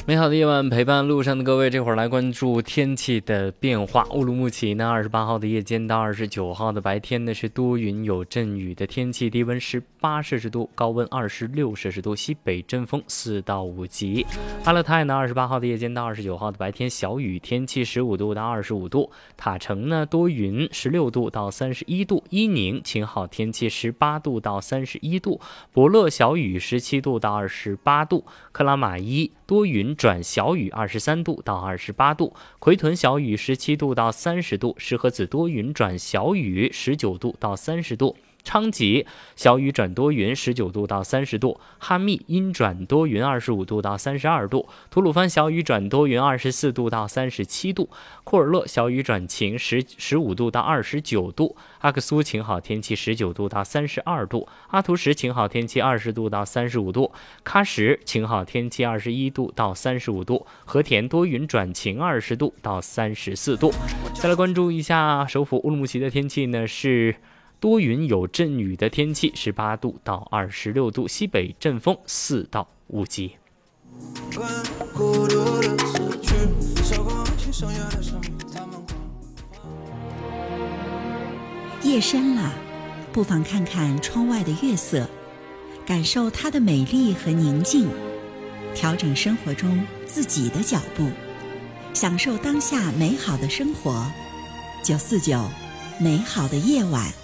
美好的夜晚陪伴路上的各位，这会儿来关注天气的变化。乌鲁木齐呢，28号的夜间到29号的白天呢是多云有阵雨的天气，低温18摄氏度，高温26摄氏度，西北阵风4到5级。阿勒泰呢，28号的夜间到29号的白天小雨天气，15度到25度。塔城呢多云，16度到31度。伊宁晴好天气，18度到31度。博乐小雨，17度到28度。克拉玛依多云转小雨，23度到28度。奎屯小雨，17度到30度。石河子多云转小雨，19度到30度。昌吉小雨转多云，19度到30度。哈密阴转多云，25度到32度。吐鲁番小雨转多云，24度到37度。库尔勒小雨转晴，15度到29度。阿克苏晴好天气，19度到32度。阿图什晴好天气，20度到35度。喀什晴好天气，21度到35度。和田多云转晴，20度到34度。再来关注一下首府乌鲁木齐的天气呢，是多云有阵雨的天气，18度到26度，西北阵风4到5级。 夜深了，不妨看看窗外的月色，感受它的美丽和宁静，调整生活中自己的脚步，享受当下美好的生活。949美好的夜晚。